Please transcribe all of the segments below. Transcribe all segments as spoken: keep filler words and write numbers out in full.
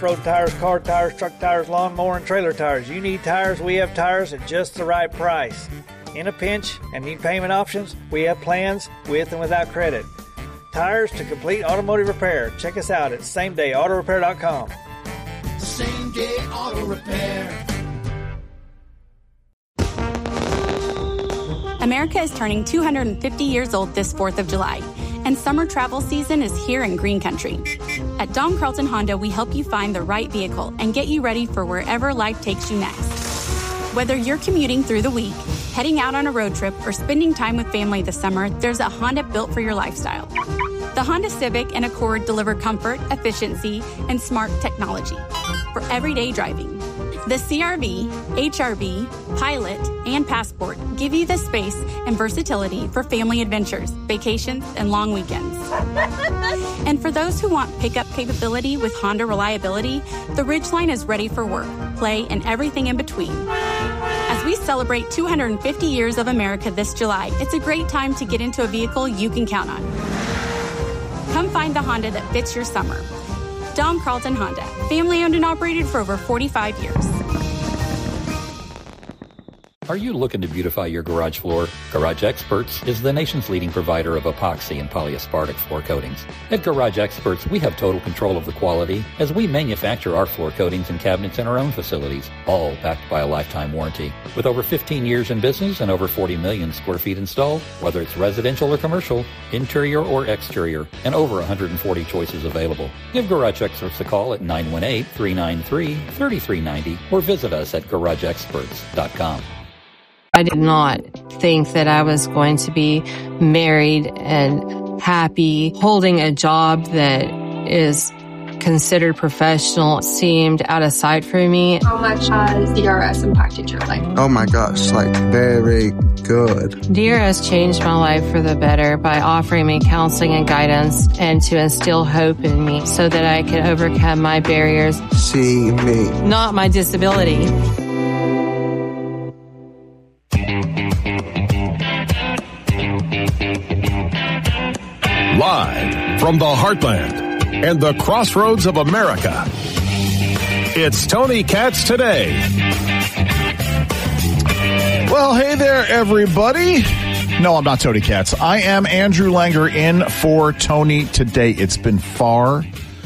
Road tires, car tires, truck tires, lawnmower, and trailer tires. You need tires, we have tires at just the right price. In a pinch and need payment options, we have plans with and without credit. Tires to complete automotive repair. Check us out at same day auto repair dot com. Same Day Auto Repair. America is turning two hundred fifty years old this fourth of July, and summer travel season is here in Green Country. At Don Carlton Honda, we help you find the right vehicle and get you ready for wherever life takes you next. Whether you're commuting through the week, heading out on a road trip, or spending time with family this summer, there's a Honda built for your lifestyle. The Honda Civic and Accord deliver comfort, efficiency, and smart technology for everyday driving. The C R V, H R V, Pilot, and Passport give you the space and versatility for family adventures, vacations, and long weekends. And for those who want pickup capability with Honda reliability, the Ridgeline is ready for work, play, and everything in between. As we celebrate two hundred fifty years of America this July, it's a great time to get into a vehicle you can count on. Come find the Honda that fits your summer. Don Carlton Honda, family owned and operated for over forty-five years. Are you looking to beautify your garage floor? Garage Experts is the nation's leading provider of epoxy and polyaspartic floor coatings. At Garage Experts, we have total control of the quality as we manufacture our floor coatings and cabinets in our own facilities, all backed by a lifetime warranty. With over fifteen years in business and over forty million square feet installed, whether it's residential or commercial, interior or exterior, and over one hundred forty choices available. Give Garage Experts a call at nine one eight, three nine three, three three nine zero or visit us at garage experts dot com. I did not think that I was going to be married and happy. Holding a job that is considered professional seemed out of sight for me. How much has D R S impacted your life? Oh my gosh, like very good. D R S changed my life for the better by offering me counseling and guidance and to instill hope in me so that I could overcome my barriers. See me. Not my disability. Live from the heartland and the crossroads of America, it's Tony Katz Today. Well, hey there, everybody. No, I'm not Tony Katz. I am Andrew Langer in for Tony Today. It's been far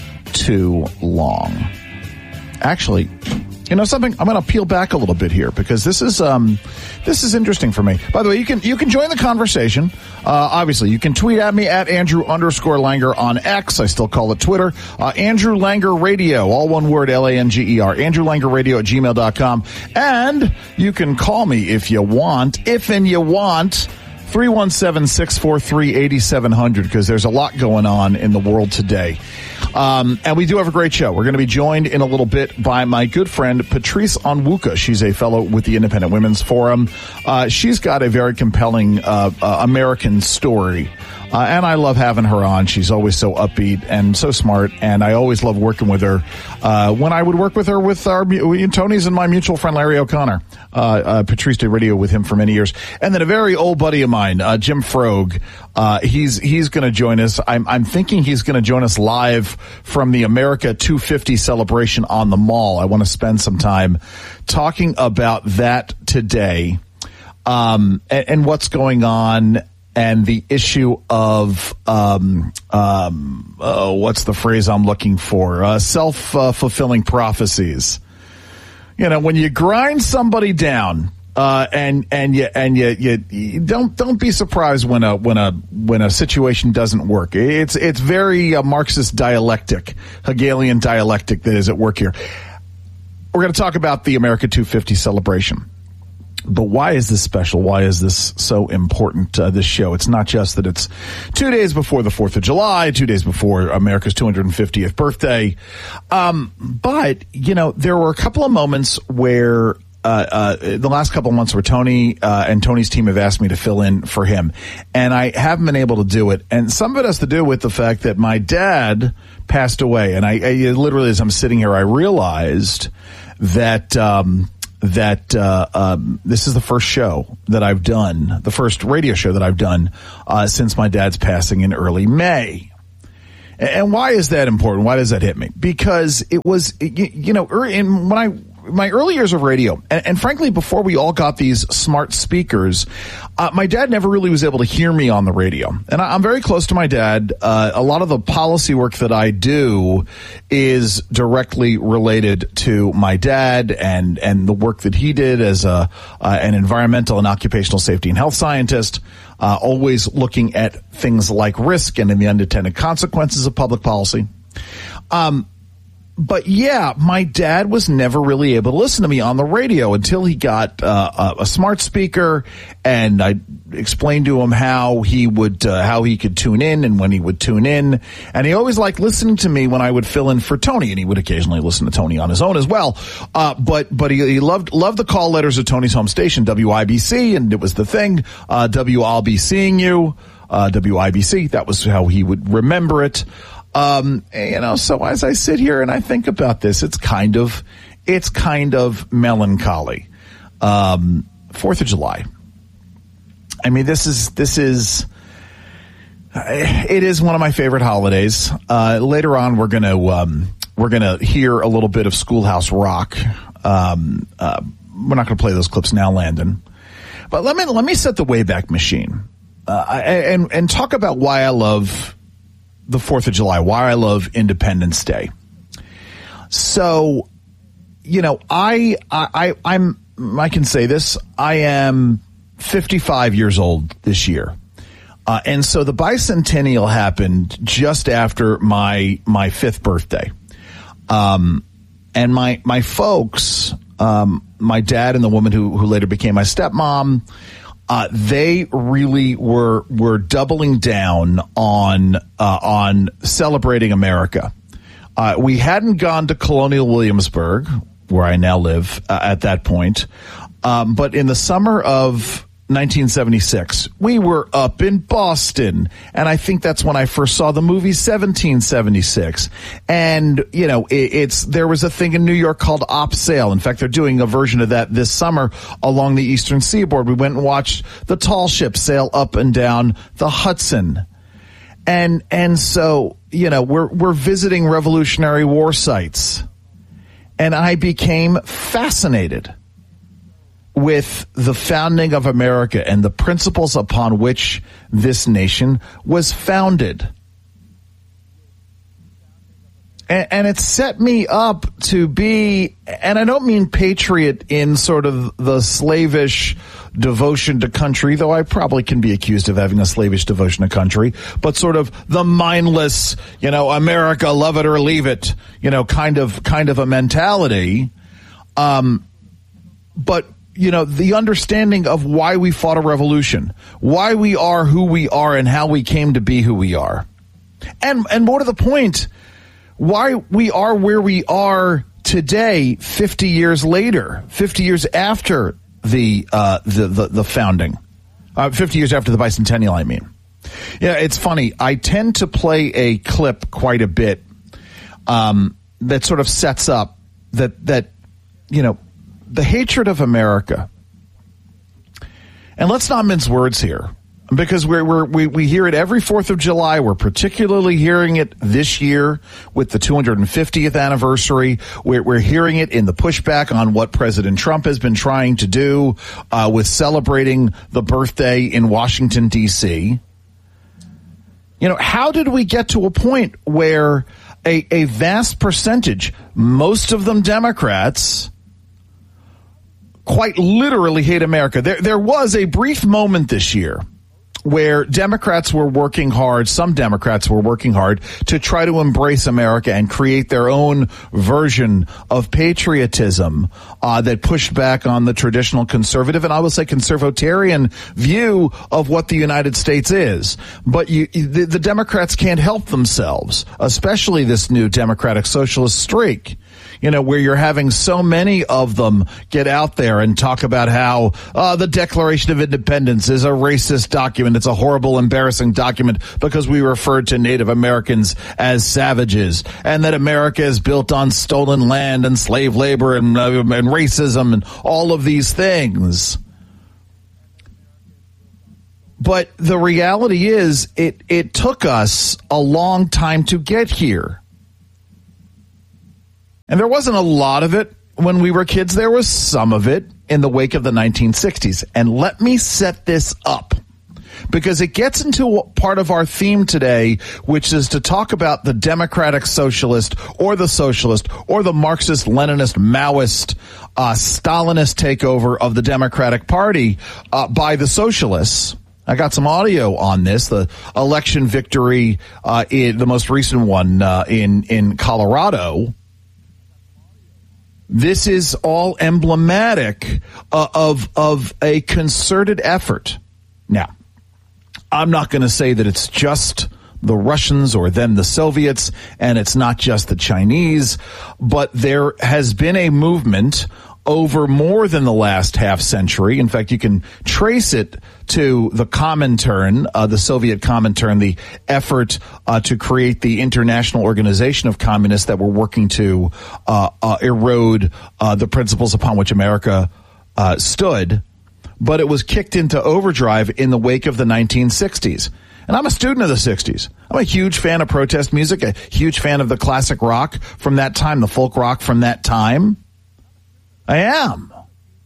too long. Actually, you know something? I'm going to peel back a little bit here because this is um, this is interesting for me. By the way, you can you can join the conversation. Uh, obviously, you can tweet at me at Andrew underscore Langer on X. I still call it Twitter. Uh, Andrew Langer Radio, all one word, L A N G E R. Andrew Langer Radio at gmail dot com. And you can call me if you want, if and you want, three one seven, six four three, eight seven zero zero because there's a lot going on in the world today. Um, and we do have a great show. We're going to be joined in a little bit by my good friend, Patrice Onwuka. She's a fellow with the Independent Women's Forum. Uh, she's got a very compelling uh, uh, American story. Uh, and I love having her on. She's always so upbeat and so smart, and I always love working with her. Uh, when I would work with her with our Tony's and my mutual friend Larry O'Connor, uh, uh, Patrice did radio with him for many years, and then a very old buddy of mine, uh, Jim Frogue. Uh, he's he's going to join us. I'm I'm thinking he's going to join us live from the America two fifty celebration on the Mall. I want to spend some time talking about that today, um, and, and what's going on. And the issue of, um, um, uh, what's the phrase I'm looking for? Uh, self-fulfilling prophecies. You know, when you grind somebody down, uh, and, and you, and you, you, you don't, don't be surprised when a, when a, when a situation doesn't work. It's, it's very uh, Marxist dialectic, Hegelian dialectic that is at work here. We're going to talk about the America two fifty celebration. But why is this special? Why is this so important, uh, this show? It's not just that it's two days before the fourth of July, two days before America's two hundred fiftieth birthday. Um, but, you know, there were a couple of moments where, uh, uh, the last couple of months where Tony, uh, and Tony's team have asked me to fill in for him. And I haven't been able to do it. And some of it has to do with the fact that my dad passed away. And I, I literally, as I'm sitting here, I realized that, um, that uh, um, this is the first show that I've done, the first radio show that I've done uh, since my dad's passing in early May. And why is that important? Why does that hit me? Because it was, you, you know, in when I, my early years of radio, and, and frankly, before we all got these smart speakers, uh, my dad never really was able to hear me on the radio. And I, I'm very close to my dad. Uh, a lot of the policy work that I do is directly related to my dad and, and the work that he did as a, uh, an environmental and occupational safety and health scientist, uh, always looking at things like risk and in the unintended consequences of public policy. Um, But yeah, my dad was never really able to listen to me on the radio until he got uh, a, a smart speaker, and I explained to him how he would uh, how he could tune in and when he would tune in. And he always liked listening to me when I would fill in for Tony, and he would occasionally listen to Tony on his own as well. Uh, but but he, he loved loved the call letters of Tony's home station, W I B C, and it was the thing. Uh, W, I'll be seeing you. Uh, W I B C. That was how he would remember it. Um, you know, so as I sit here and I think about this, it's kind of, it's kind of melancholy. Um, Fourth of July. I mean, this is, this is, it is one of my favorite holidays. Uh, later on, we're going to, um, we're going to hear a little bit of Schoolhouse Rock. Um, uh, we're not going to play those clips now, Landon, but let me, let me set the Wayback Machine, uh, and, and talk about why I love the Fourth of July, why I love Independence Day. So, you know, I, I, I'm, I can say this, I am fifty-five years old this year. Uh, and so the bicentennial happened just after my, my fifth birthday. Um, and my, my folks, um, my dad and the woman who, who later became my stepmom, Uh, they really were were doubling down on uh, on celebrating America. Uh, we hadn't gone to Colonial Williamsburg, where I now live, uh, at that point. Um, but in the summer of nineteen seventy-six, we were up in Boston, and I think that's when I first saw the movie seventeen seventy-six. And you know, it, it's there was a thing in New York called Op Sail. In fact, they're doing a version of that this summer along the Eastern Seaboard. We went and watched the tall ships sail up and down the Hudson, and and so you know, we're we're visiting Revolutionary War sites, and I became fascinated with the founding of America and the principles upon which this nation was founded. And, and it set me up to be, and I don't mean patriot in sort of the slavish devotion to country, though I probably can be accused of having a slavish devotion to country, but sort of the mindless, you know, America, love it or leave it, you know, kind of, kind of a mentality. Um, but you know, the understanding of why we fought a revolution, why we are who we are, and how we came to be who we are. And and more to the point, why we are where we are today, fifty years later, fifty years after the uh, the, the, the founding, uh, fifty years after the bicentennial, I mean. Yeah, it's funny. I tend to play a clip quite a bit um, that sort of sets up that, that you know, the hatred of America. And let's not mince words here, because we're, we're, we we hear it every fourth of July. We're particularly hearing it this year with the two hundred fiftieth anniversary. We're, we're hearing it in the pushback on what President Trump has been trying to do uh, with celebrating the birthday in Washington, D C. You know, how did we get to a point where a, a vast percentage, most of them Democrats, quite literally hate America? There, there was a brief moment this year where Democrats were working hard, some Democrats were working hard to try to embrace America and create their own version of patriotism uh, that pushed back on the traditional conservative, and I will say conservatarian view of what the United States is. But you, the, the Democrats can't help themselves, especially this new Democratic Socialist streak, you know, where you're having so many of them get out there and talk about how uh, the Declaration of Independence is a racist document. It's a horrible, embarrassing document because we referred to Native Americans as savages, and that America is built on stolen land and slave labor and, uh, and racism and all of these things. but the reality is it, it took us a long time to get here. And there wasn't a lot of it when we were kids. There was some of it in the wake of the nineteen sixties. And let me set this up, because it gets into part of our theme today, which is to talk about the democratic socialist or the socialist or the Marxist, Leninist, Maoist, uh, Stalinist takeover of the Democratic Party uh, by the socialists. I got some audio on this, the election victory, uh, in, the most recent one uh, in, in Colorado. This is all emblematic uh, of, of a concerted effort. Now, I'm not going to say that it's just the Russians or then the Soviets, and it's not just the Chinese, but there has been a movement over more than the last half century. In fact, you can trace it to the Comintern, uh, the Soviet Comintern, the effort uh, to create the International Organization of Communists that were working to uh, uh, erode uh, the principles upon which America uh, stood. But it was kicked into overdrive in the wake of the nineteen sixties. And I'm a student of the sixties. I'm a huge fan of protest music, a huge fan of the classic rock from that time, the folk rock from that time. I am.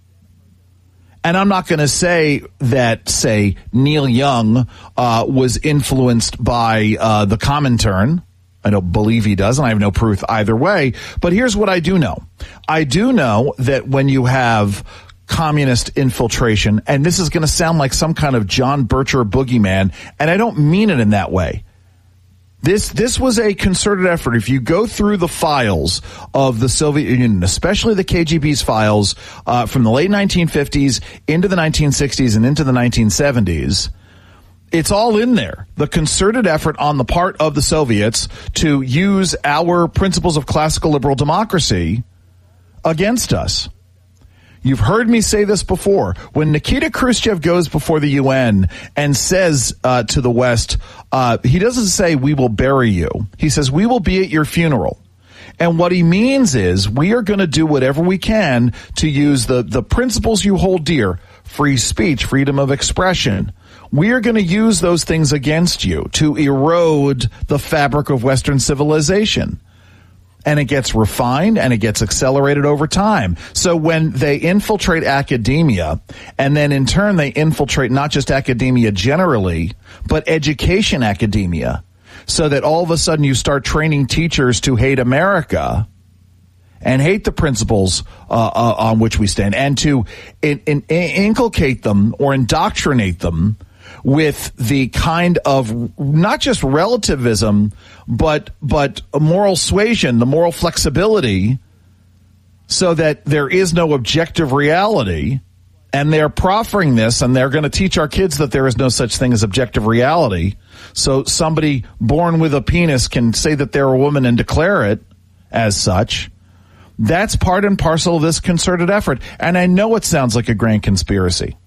And I'm not going to say that, say, Neil Young uh, was influenced by uh, the Comintern. I don't believe he does, and I have no proof either way. But here's what I do know. I do know that when you have communist infiltration, and this is going to sound like some kind of John Bircher boogeyman, and I don't mean it in that way. This this was a concerted effort. If you go through the files of the Soviet Union, especially the K G B's files uh, from the late nineteen fifties into the nineteen sixties and into the nineteen seventies, it's all in there. The concerted effort on the part of the Soviets to use our principles of classical liberal democracy against us. You've heard me say this before. When Nikita Khrushchev goes before the U N and says uh, to the West, uh, he doesn't say, we will bury you. He says, we will be at your funeral. And what he means is we are going to do whatever we can to use the, the principles you hold dear, free speech, freedom of expression. We are going to use those things against you to erode the fabric of Western civilization. And it gets refined and it gets accelerated over time. So when they infiltrate academia, and then in turn they infiltrate not just academia generally, but education academia, so that all of a sudden you start training teachers to hate America and hate the principles uh, uh, on which we stand, and to in, in, inculcate them or indoctrinate them with the kind of not just relativism, but but moral suasion, the moral flexibility, so that there is no objective reality. And they're proffering this, and they're going to teach our kids that there is no such thing as objective reality. So somebody born with a penis can say that they're a woman and declare it as such. That's part and parcel of this concerted effort. And I know it sounds like a grand conspiracy.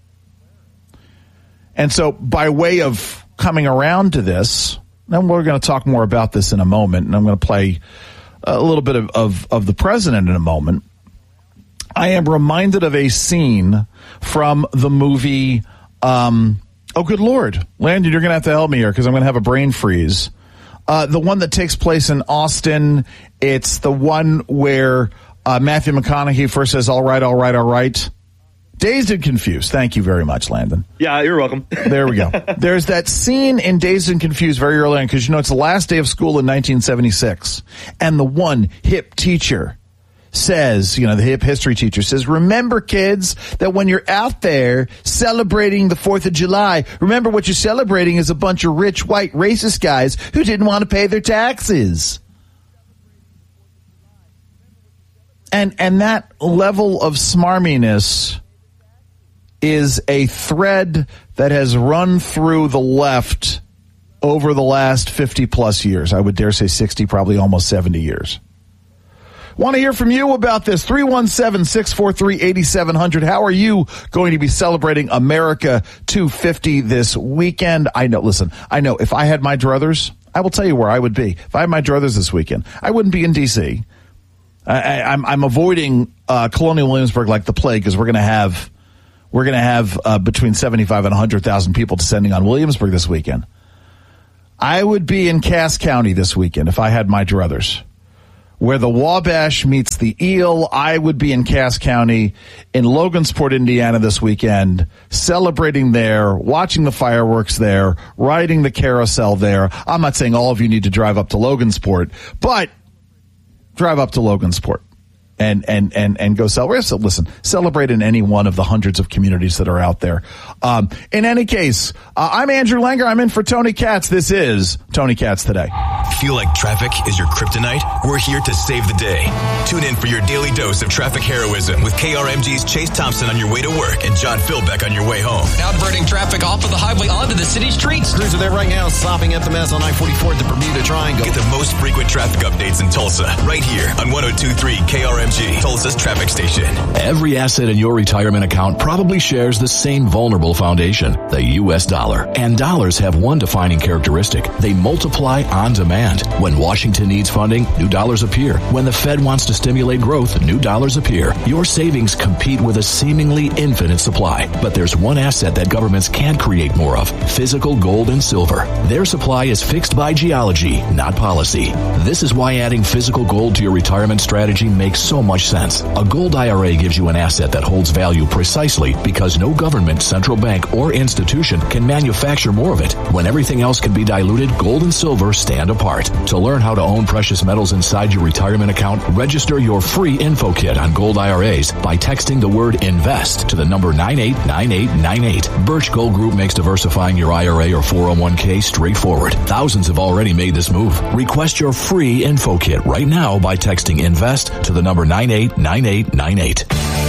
And so by way of coming around to this, and we're going to talk more about this in a moment, and I'm going to play a little bit of, of, of the president in a moment, I am reminded of a scene from the movie, um, oh, good Lord, Landon, you're going to have to help me here because I'm going to have a brain freeze. Uh, the one that takes place in Austin, it's the one where uh, Matthew McConaughey first says, all right, all right, all right. Dazed and Confused. Thank you very much, Landon. Yeah, you're welcome. There we go. There's that scene in Dazed and Confused very early on, because, you know, it's the last day of school in nineteen seventy-six. And the one hip teacher says, you know, the hip history teacher says, remember, kids, that when you're out there celebrating the fourth of July, remember what you're celebrating is a bunch of rich, white, racist guys who didn't want to pay their taxes. And, and that level of smarminess is a thread that has run through the left over the last fifty plus years. I would dare say sixty, probably almost seventy years. Want to hear from you about this. three one seven, six four three, eight seven zero zero. How are you going to be celebrating America two fifty this weekend? I know, listen, I know if I had my druthers, I will tell you where I would be. If I had my druthers this weekend, I wouldn't be in D C. I, I, I'm, I'm avoiding uh, Colonial Williamsburg like the plague, because we're going to have we're going to have uh, between seventy-five and one hundred thousand people descending on Williamsburg this weekend. I would be in Cass County this weekend if I had my druthers. Where the Wabash meets the Eel, I would be in Cass County in Logansport, Indiana this weekend, celebrating there, watching the fireworks there, riding the carousel there. I'm not saying all of you need to drive up to Logansport, but drive up to Logansport and and and and go celebrate. So listen, celebrate in any one of the hundreds of communities that are out there. Um, in any case, uh, I'm Andrew Langer. I'm in for Tony Katz. This is Tony Katz Today. Feel like traffic is your kryptonite? We're here to save the day. Tune in for your daily dose of traffic heroism with K R M G's Chase Thompson on your way to work and John Philbeck on your way home. Now diverting traffic off of the highway onto the city streets. Crews are there right now, stopping at the mess on I forty-four at the Bermuda Triangle. Get the most frequent traffic updates in Tulsa right here on one oh two point three K R M G, Tulsa's traffic station. Every asset in your retirement account probably shares the same vulnerable foundation, the U S dollar. And dollars have one defining characteristic. They multiply on demand. When Washington needs funding, new dollars appear. When the Fed wants to stimulate growth, new dollars appear. Your savings compete with a seemingly infinite supply. But there's one asset that governments can't create more of: physical gold and silver. Their supply is fixed by geology, not policy. This is why adding physical gold to your retirement strategy makes so much sense. A gold I R A gives you an asset that holds value precisely because no government, central bank, or institution can manufacture more of it. When everything else can be diluted, gold and silver stand apart. To learn how to own precious metals inside your retirement account, register your free info kit on gold I R As by texting the word INVEST to the number nine eight nine eight nine eight. Birch Gold Group makes diversifying your I R A or four oh one k straightforward. Thousands have already made this move. Request your free info kit right now by texting INVEST to the number nine eight nine eight nine eight.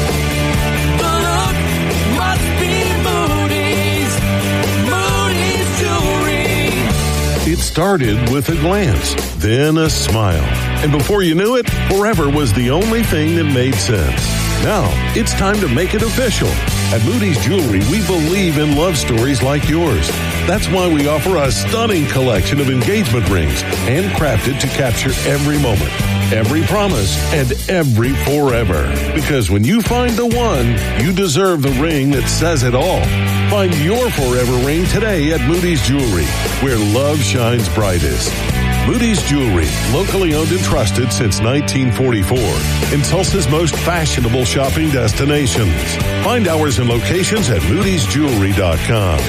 It started with a glance, then a smile. And before you knew it, forever was the only thing that made sense. Now, it's time to make it official. At Moody's Jewelry, we believe in love stories like yours. That's why we offer a stunning collection of engagement rings, handcrafted to capture every moment, every promise, and every forever. Because when you find the one, you deserve the ring that says it all. Find your forever ring today at Moody's Jewelry, where love shines brightest. Moody's Jewelry, locally owned and trusted since nineteen forty-four, in Tulsa's most fashionable shopping destinations. Find hours and locations at moodys jewelry dot com.